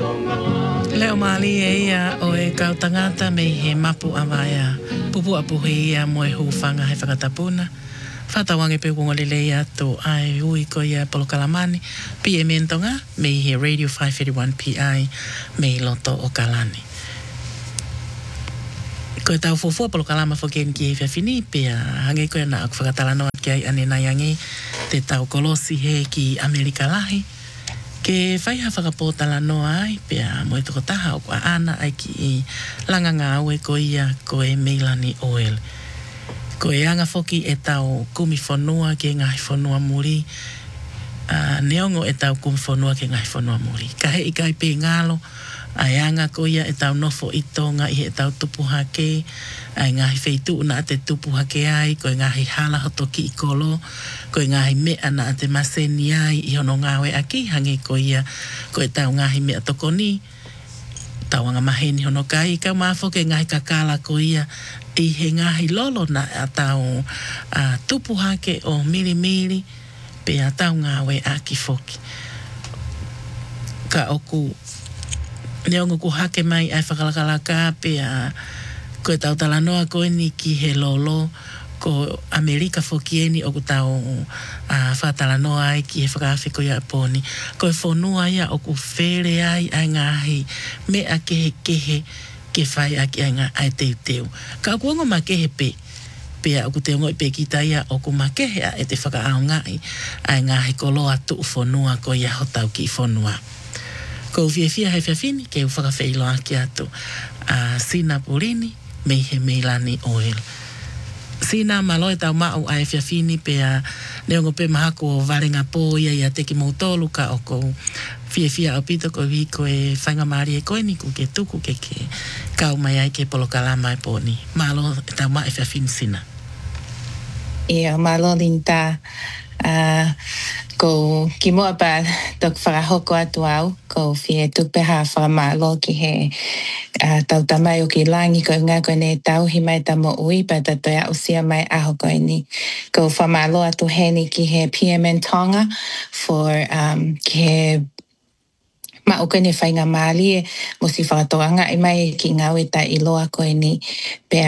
Leo mali e ia o e kautangata me he mapu awaia. Pupu apuhi ia mo e hufanga he whakatapuna. Whatawange pe wongolele ia to ai ui ko ia polokalamani. Pi e mentonga me he Radio 531 PI me loto o kalani. Ko e tau fufua polokalama whoken ki e whiawhini pe hange ko e na aku whakatalanoa ki ai ane naiangi te tau kolosi he ki Amerika lahi. Ke whaiha whakapōtala noa ai, pia mo e toko taha o kua ana ai ki i langa ngā aue ko ia ko e Melanie Oil. Ko e anga whoki e tau kumi whanua ke ngahi whanua muri, neongo e tau kumi whanua ke ngahi whanua muri. Ka he i kai pē ngalo, ai anga ko ia e tau nofo i tonga i e tau tupu hake, ai ngahi wheitu una te tupu hake ai, ko e ngahi hala hotoki i kolo, ko e ngahi mea na te maseni ai i hono ngawe aki hangi ko ia, ko e tau ngahi mea tokoni, tau anga maheni hono kai, ka mafo ke ngahi kakala ko ia, i he ngahi lolo na a tau tupu hake o miri miri, pe a tau ngawe aki foki. Ka oku neongo ku hake mai ai whakalakalaka pe ko e tau talanoa koe ni ki he lolo ko Amerika fokieni o ku tau whatalanoa ai ki he whakawhi ko ia poni. Ko e whonua ia o ku where ai ai ngahi me a kehe ke whai aki ai ngā ai teu teu. Ka kuongo ma kehe pe pea o ku te ngoi pe kita ia o ku ma kehe a e te whakaao ngai ai ngahi koloa tu whonua ko ia hotau ki whonua. Ko whiawhia hei whiawhini ke u whakawhailo aki atu Sina Purini me he Melanie Oil. Sina malo e tau mau ai whiawhini pea neongo pe mahako o varenga pō ia teki mautolu ka o ko whiawhia o pito ko wi ko e whainga maari e koe ni ku ke tuku ke kau mai ai ke polokalama e pōni. Malo e tau mau e whiawhini Sina. Ia, malo linta. Ko ki moa pa tok whakahoko atu au, ko whie tupeha whakamalo ki he tau tamai o ki langi ko ngā koe ne tau hi mai tamo ui pa tato ia usia mai aho koe ni. Ko whamalo atu heni ki he PMN Tonga for ki he ma o koe ne whainga maali e mosi whakatoanga i mai ki ngau e ta iloa koe ni pe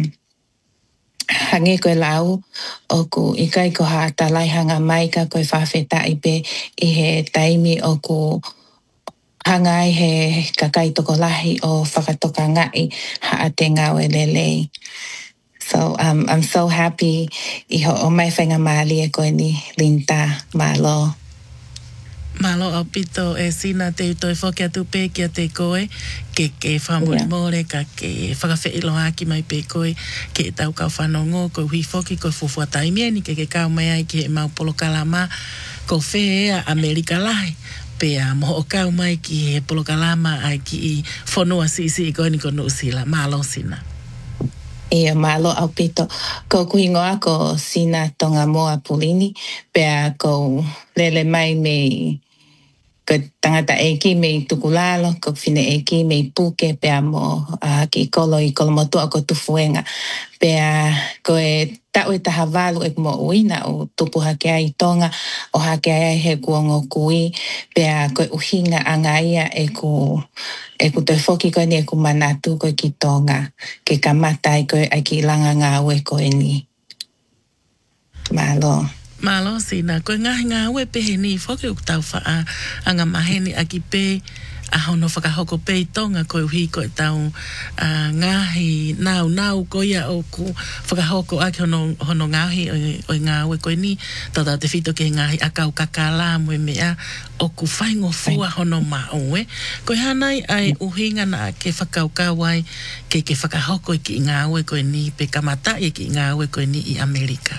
hange koe lau o ku i kai ko ha talai hanga mai ka koe whawheta i pe i he taimi o ku hanga i he kakai toko lahi o whakatoka ngai ha a te ngau e lelei. So I'm so happy i ho o mai whainga maali e koe ni linta malo. Malo au pito e Sina te utoi whoki atu pē kia te koe, ke whamuri more, ka ke whakawhailo haki mai pē koe, ke tau kau whanongo, ko hui whoki, ko fufua taimieni, ke kau mai ai ki he mau polokalama, ko whee ea Amerika lahi, pē moho o kau mai ki he polokalama ai ki i whanua si i koe ni ko nuusila, malo Sina. Ia malo au pito. Ko kuingoa ko Sina tonga moa Purini, pea ko lele mai me ko tangata eki me tukulalo, ko fine eki me puke pea mo ki kolo i kolo motua ko tufuenga. Pea ko e tau e taha walu e mo uina o tupu hake ai tonga o hake ai he kuongo kui. Pea ko e uhinga anga ia e ku te whoki koe ni e ku manatu koe ki tonga. Ke kamatai koe ai ki langa ngā ue koe ni. Malo. Malo Sina, koe ngahi ngā ue pehe ni whoki uku tau wha anga maheni aki pe a hono whakahoko pe i tonga koe uhi koe tau ngahi nau ko ia o ku whakahoko aki hono ngahi o ngā ue koe ni tau te whito ke ngahi akau kakala mue mea o ku whaingo fua hono maue koe hanai ai uhinga na ke whakaukau ai ke whakahoko ki ngā ue koe ni pe kamata i ki ngā ue koe ni i Amerika.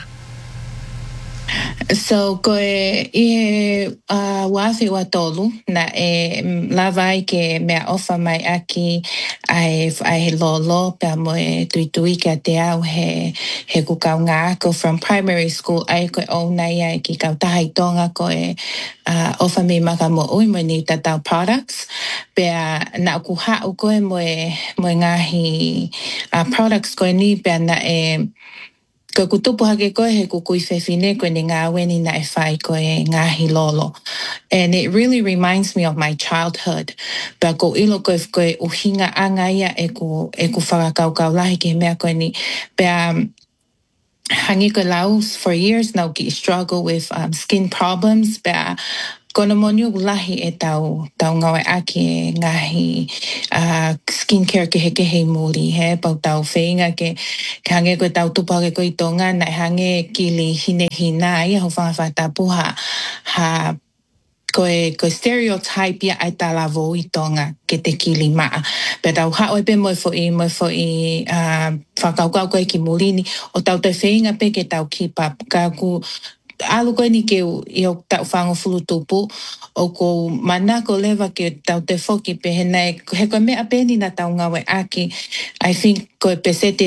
So koe e wafi wa tolu na e lawai ke mea ofa mai aki ai lolo pe mo e tuitui ke te au he kukau ngā ko from primary school ai koe o nei ai ki kau tahai tonga koe ofa mi maka mo ui mo ni tatau products pe na ku hau koe mo ngahi products koe ni pe na Ko kutupu hake koe he kukui whewhine koe ni ngā weni na e whai koe ngāhi lolo. And it really reminds me of my childhood. Pea ko ilo koe uhinga anga ia e ku whakakaukau lahi ke mea koe ni. Pea hangi koe lau for years now ki struggle with skin problems. Pea kono moniu lahi e tau ngawe aki e ngahi skincare ke heke hei muri he pau tau whainga ke hange koe tau tupa ke koe tonga na hange kili hine hina ia ho whangawhata ha koe stereotype ia ai tā lavo I tonga ke te kili maa. Pea tau haoi pe moi fo I whakaukau koe ki mulini o tau te whainga pe ke tau keep up. Ka ku alu koe ni ke I o tau whango fulu tupu o ko mana ko lewa ke tau te whoki pe he koe mea peni na tau ngawe aki. I think koe pesete